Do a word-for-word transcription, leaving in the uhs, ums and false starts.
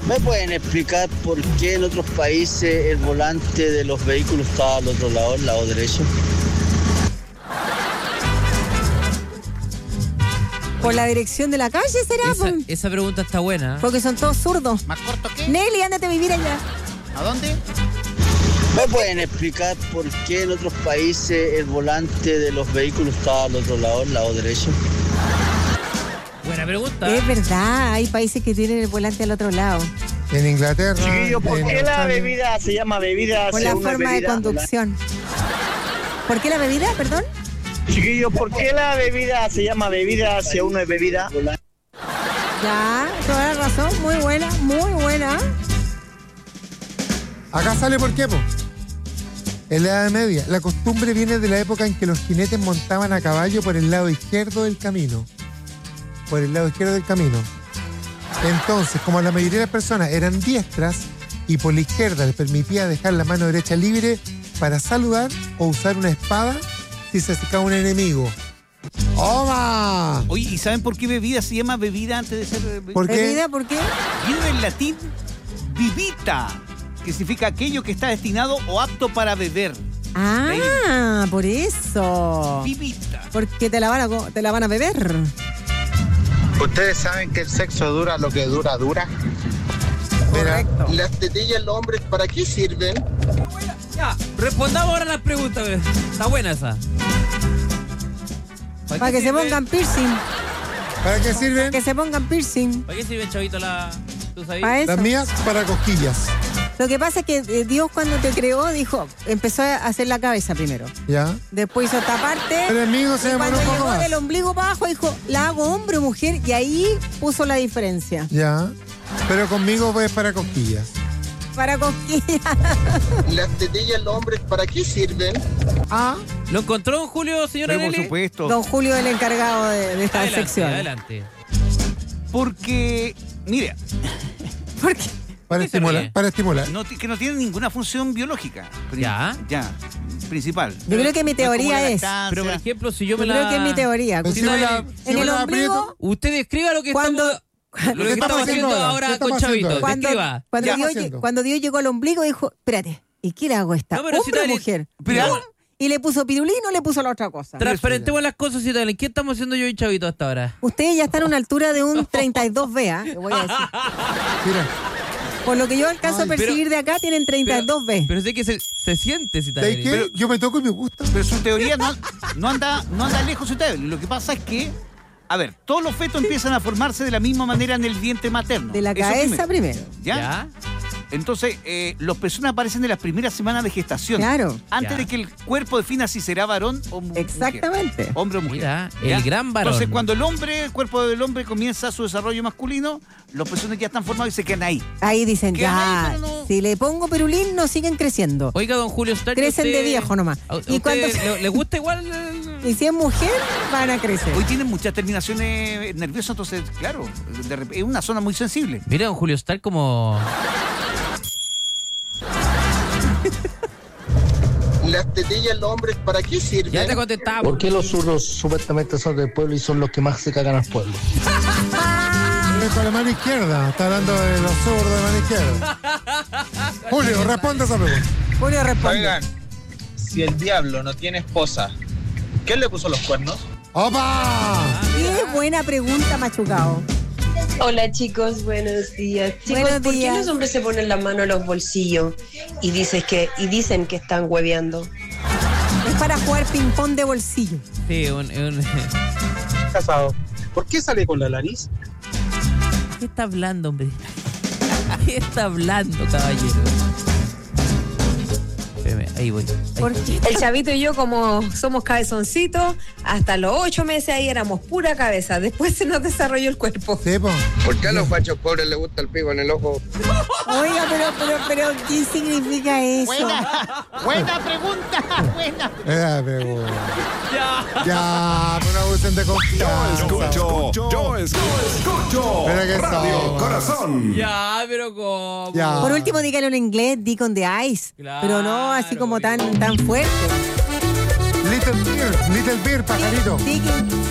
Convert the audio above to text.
¿Me pueden explicar por qué en otros países el volante de los vehículos está al otro lado, al lado derecho? ¿Por la dirección de la calle será? Esa, esa pregunta está buena. Porque son todos zurdos. ¿Más corto qué? Nelly, ándate a vivir allá. ¿A dónde? ¿Me pueden explicar por qué en otros países el volante de los vehículos está al otro lado, al lado derecho? Buena pregunta. Es verdad, hay países que tienen el volante al otro lado. En Inglaterra. Chiquillo, ¿por en qué la Australia. bebida se llama bebida? Por si la es una forma de bebida? conducción. ¿Por qué la bebida, perdón? Chiquillo, ¿por qué la bebida se llama bebida si aún no es bebida? Ya, toda la razón, muy buena, muy buena. Acá sale por qué, po. En la Edad Media, la costumbre viene de la época en que los jinetes montaban a caballo por el lado izquierdo del camino. Por el lado izquierdo del camino. Entonces, como la mayoría de las personas eran diestras y por la izquierda les permitía dejar la mano derecha libre para saludar o usar una espada si se acercaba un enemigo. ¡Oma! Oye, ¿y saben por qué bebida se llama bebida antes de ser bebida? ¿Por qué? ¿Bebida por qué? Viene del latín vivita, que significa aquello que está destinado o apto para beber. Ah, por eso. Vivita. Porque te la van a, co- te la van a beber. ¿Ustedes saben que el sexo dura lo que dura, dura? Mira, ¿Las tetillas de los hombres para qué sirven? Ya, respondamos ahora las preguntas. Bebé. Está buena esa. Para qué que se sirve? pongan piercing. ¿para qué sirven? Que se pongan piercing. ¿Para qué sirve, chavito, la... ¿Tú sabes? Para eso. Las mías para cosquillas. Lo que pasa es que eh, Dios cuando te creó dijo, empezó a hacer la cabeza primero. ¿Ya? Después hizo esta parte. Pero el mío Y se demoró cuando un poco llegó más. del ombligo para abajo dijo, ¿la hago hombre o mujer? Y ahí puso la diferencia. Ya. Pero conmigo es para cosquillas. Para cosquillas. ¿Las tetillas de los hombres para qué sirven? Ah, ¿Lo encontró, don Julio, señora Pero por Nelly? supuesto. Don Julio es el encargado de, de esta Adelante, sección. adelante. Porque, mire, ¿Por qué? para ¿Qué se estimular, ríe? para estimular. no, ti- que no tiene ninguna función biológica. Pri- Ya. Ya, principal. Yo creo que mi No es como teoría la es. lactancia. Pero, por ejemplo, si yo Yo me la... creo que es mi teoría. Pues si me la- si En me el la ombligo, aprieto, Usted describa lo que Cuando- estamos... Lo que ¿Qué estamos estamos haciendo haciendo ahora? ahora ¿Qué con estamos Chavito. haciendo cuando, Describa. cuando, Ya. Dios, Haciendo. cuando Dios llegó al ombligo dijo, espérate, ¿y qué le hago a esta? No, pero si ¿Hombre o dale- mujer? Pero- ¡Pum! Y le puso pirulín o le puso la otra cosa. Transparentemos las cosas y tal. ¿Qué estamos haciendo yo y Chavito hasta ahora? Ustedes ya están a una altura de un treinta y dos B, ¿ah? Le voy a decir. Mira, Por lo que yo alcanzo Ay, a percibir pero- de acá, tienen treinta y dos B. Pero sé que se, se siente si ¿sabes qué? Yo me toco y me gusta. Pero su teoría no, no anda, no anda lejos de usted. Lo que pasa es que, a ver, todos los fetos empiezan a formarse de la misma manera en el vientre materno. De la Eso cabeza primero. primero. ¿Ya? ¿Ya? Entonces, eh, los pezones aparecen en las primeras semanas de gestación. Claro. Antes Ya. de que el cuerpo defina si será varón o mu- mujer. Exactamente. Hombre o mujer. Mira, ¿Ya? el gran varón. Entonces, cuando el hombre, el cuerpo del hombre comienza su desarrollo masculino, los pezones ya están formados y se quedan ahí. Ahí dicen, Quedan ya, ahí, pero no- si le pongo pirulín, no siguen creciendo. Oiga, don Julio Stark, Crecen usted- de viejo nomás. ¿A- a Y usted cuando- le, le gusta igual? el- Y si es mujer, van a crecer. Hoy tienen muchas terminaciones nerviosas, entonces, claro, de rep- es una zona muy sensible. Mira, don Julio Stark como... ¿Las tetillas de los hombres para qué sirven? Ya te contestaba. ¿Por qué los zurdos supuestamente son del pueblo y son los que más se cagan al pueblo? Es con la mano izquierda. Está hablando de los zurdos de mano izquierda. Julio, responde esa pregunta. Julio responde. Oigan, si el diablo no tiene esposa, ¿quién le puso los cuernos? ¡Opa! Qué buena pregunta, machucado. Hola chicos, buenos días. Chicos, Buenos ¿por días. qué los hombres se ponen la mano en los bolsillos y, dices que, y dicen que están hueveando? Es para jugar ping-pong de bolsillo. Sí, un, un- Casado. ¿Por qué sale con la nariz? ¿Qué está hablando, hombre? ¿Qué está hablando, caballero? Espérame, ahí voy. Ahí. ¿Por qué? El Chavito y yo, como somos cabezoncitos, hasta los ocho meses ahí éramos pura cabeza. Después se nos desarrolló el cuerpo. Sí, po. ¿Por qué a los fachos pobres les gusta el pico en el ojo? Oiga, pero, pero, pero, ¿qué significa eso? Buena, buena pregunta, buena. Era pregunta. Ya, pero no usen de confianza. Escucho, yo escucho. Pero que Radio son. Corazón. Ya, pero ¿cómo? Ya. Por último, dígalo en inglés, Dick on the Ice. Claro, Pero no así como tan, tan fuerte. Little Beer, Little Beer, pajarito. Dick in-